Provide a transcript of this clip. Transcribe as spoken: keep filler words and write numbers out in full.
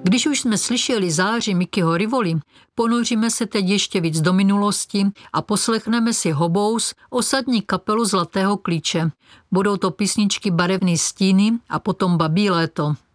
Když už jsme slyšeli záři Mickeyho Rivoli, ponoříme se teď ještě víc do minulosti a poslechneme si Hobous, osadní kapelu Zlatého klíče. Budou to písničky Barevný stíny a potom Babí léto.